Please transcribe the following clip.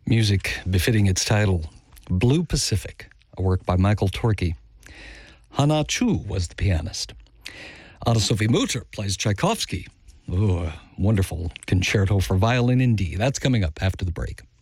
Music befitting its title, Blue Pacific, a work by Michael Torke. Hana Chu was the pianist. Anna-Sophie Mutter plays Tchaikovsky. Ooh, a wonderful concerto for violin in D. That's coming up after the break.